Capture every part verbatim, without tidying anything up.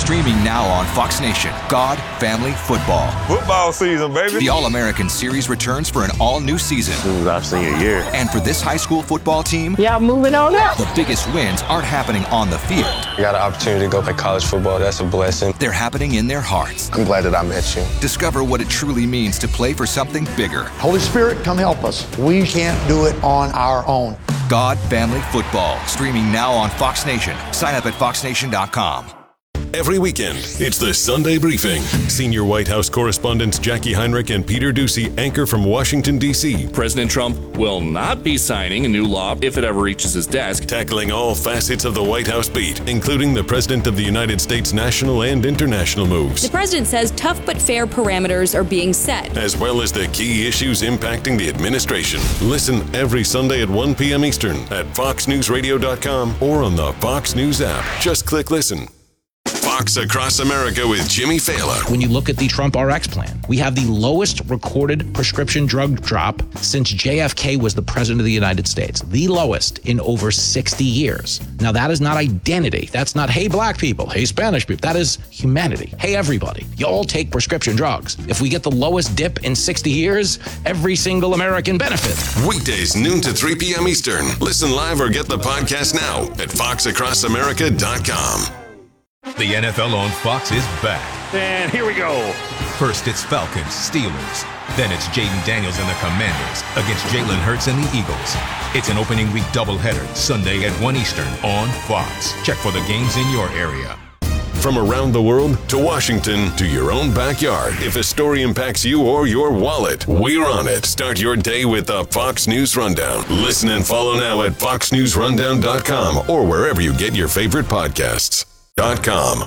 Streaming now on Fox Nation. God, Family, Football. Football season, baby. The All-American Series returns for an all-new season. This is our senior year. And for this high school football team, yeah, moving on up. The biggest wins aren't happening on the field. I got an opportunity to go play college football. That's a blessing. They're happening in their hearts. I'm glad that I met you. Discover what it truly means to play for something bigger. Holy Spirit, come help us. We can't do it on our own. God, Family, Football. Streaming now on Fox Nation. Sign up at fox nation dot com. Every weekend, it's the Sunday Briefing. Senior White House correspondents Jackie Heinrich and Peter Doocy anchor from Washington, D C President Trump will not be signing a new law if it ever reaches his desk. Tackling all facets of the White House beat, including the President of the United States national and international moves. The president says tough but fair parameters are being set, as well as the key issues impacting the administration. Listen every Sunday at one p.m. Eastern at fox news radio dot com or on the Fox News app. Just click listen. Fox Across America with Jimmy Fallon. When you look at the Trump R X plan, we have the lowest recorded prescription drug drop since J F K was the president of the United States. The lowest in over sixty years. Now, that is not identity. That's not, hey, black people, hey, Spanish people. That is humanity. Hey, everybody, you all take prescription drugs. If we get the lowest dip in sixty years, every single American benefits. Weekdays, noon to three p.m. Eastern. Listen live or get the podcast now at fox across america dot com. The N F L on Fox is back. And here we go. First, it's Falcons, Steelers. Then it's Jaden Daniels and the Commanders against Jalen Hurts and the Eagles. It's an opening week doubleheader, Sunday at one Eastern on Fox. Check for the games in your area. From around the world to Washington to your own backyard, if a story impacts you or your wallet, we're on it. Start your day with the Fox News Rundown. Listen and follow now at fox news rundown dot com or wherever you get your favorite podcasts. Dot com.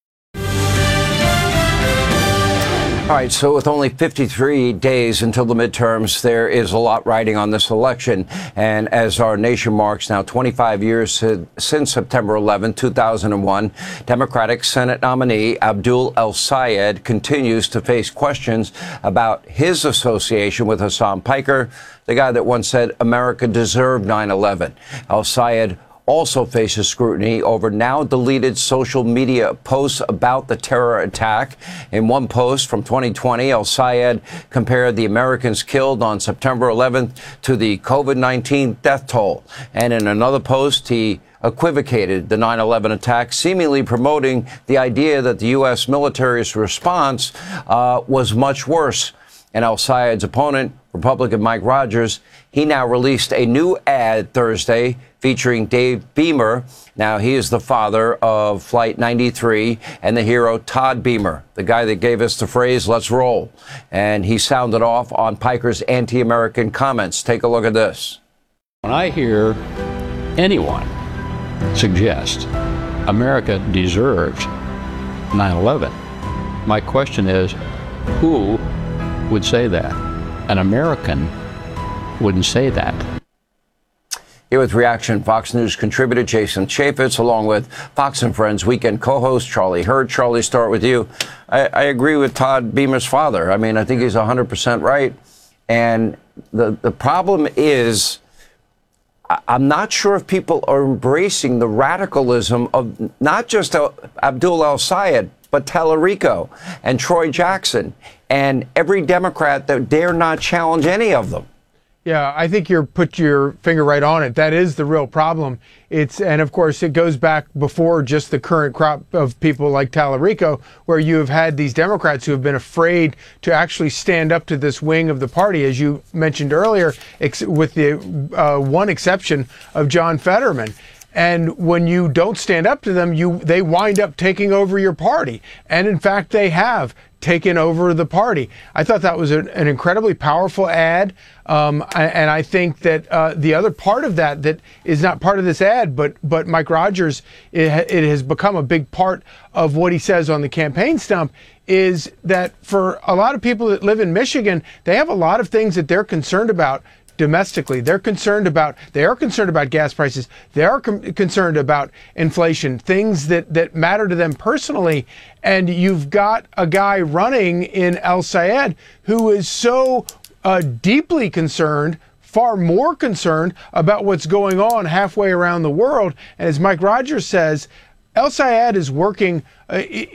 All right, so with only fifty-three days until the midterms, there is a lot riding on this election. And as our nation marks now twenty-five years since September eleventh, two thousand one, Democratic Senate nominee Abdul El-Sayed continues to face questions about his association with Hasan Piker, the guy that once said America deserved nine eleven. El-Sayed also faces scrutiny over now deleted social media posts about the terror attack. In one post from twenty twenty, El-Sayed compared the Americans killed on September eleventh to the COVID nineteen death toll. And in another post, he equivocated the nine eleven attack, seemingly promoting the idea that the U S military's response uh, was much worse. And El-Sayed's opponent, Republican Mike Rogers, he now released a new ad Thursday featuring Dave Beamer. Now, he is the father of Flight ninety-three and the hero Todd Beamer, the guy that gave us the phrase, let's roll. And he sounded off on Piker's anti-American comments. Take a look at this. When I hear anyone suggest America deserved nine eleven, my question is, who would say that? An American wouldn't say that. Here with reaction, Fox News contributor Jason Chaffetz, along with Fox and Friends weekend co-host Charlie Hurd. Charlie, start with you. I, I agree with Todd Beamer's father. I mean, I think he's one hundred percent right. And the, the problem is, I'm not sure if people are embracing the radicalism of not just Abdul El-Sayed, but Tallarico and Troy Jackson and every Democrat that dare not challenge any of them. Yeah, I think you're put your finger right on it. That is the real problem. It's, and of course, it goes back before just the current crop of people like Tallarico, where you have had these Democrats who have been afraid to actually stand up to this wing of the party, as you mentioned earlier, ex- with the uh, one exception of John Fetterman. And when you don't stand up to them, you they wind up taking over your party. And in fact, they have taken over the party. I thought that was an, an incredibly powerful ad. Um, and I think that uh, the other part of that that is not part of this ad, but but Mike Rogers, it, it has become a big part of what he says on the campaign stump, is that for a lot of people that live in Michigan, they have a lot of things that they're concerned about domestically. They're concerned about, they are concerned about gas prices. They are com- concerned about inflation, things that, that matter to them personally. And you've got a guy running in El-Sayed who is so uh, deeply concerned, far more concerned about what's going on halfway around the world. And as Mike Rogers says, El-Sayed is working uh,